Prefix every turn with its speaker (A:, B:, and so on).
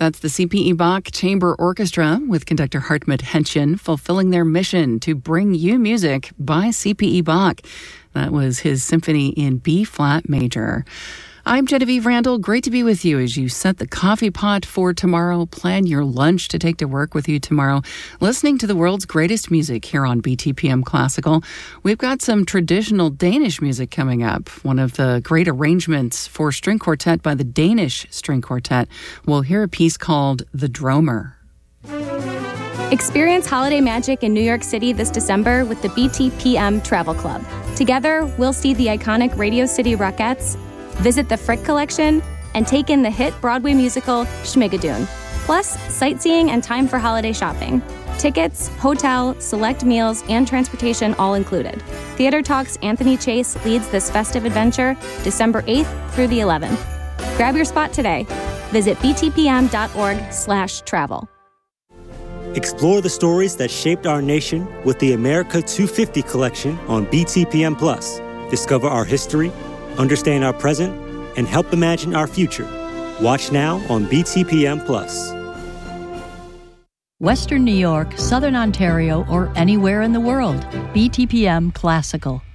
A: That's the C.P.E. Bach Chamber Orchestra with conductor Hartmut Henschen fulfilling their mission to bring you music by C.P.E. Bach. That was his symphony in B-flat major. I'm Genevieve Randall. Great to be with you as you set the coffee pot for tomorrow, plan your lunch to take to work with you tomorrow, listening to the world's greatest music here on BTPM Classical. We've got some traditional Danish music coming up. One of the great arrangements for string quartet by the Danish String Quartet. We'll hear a piece called The Dromer.
B: Experience holiday magic in New York City this December with the BTPM Travel Club. Together, we'll see the iconic Radio City Rockettes, visit the Frick Collection, and take in the hit Broadway musical Schmigadoon. Plus, sightseeing and time for holiday shopping. Tickets, hotel, select meals, and transportation all included. Theater Talk's Anthony Chase leads this festive adventure December 8th through the 11th. Grab your spot today. Visit btpm.org/travel.
C: Explore the stories that shaped our nation with the America 250 collection on BTPM Plus. Discover our history, understand our present, and help imagine our future. Watch now on BTPM Plus.
D: Western New York, Southern Ontario, or anywhere in the world. BTPM Classical.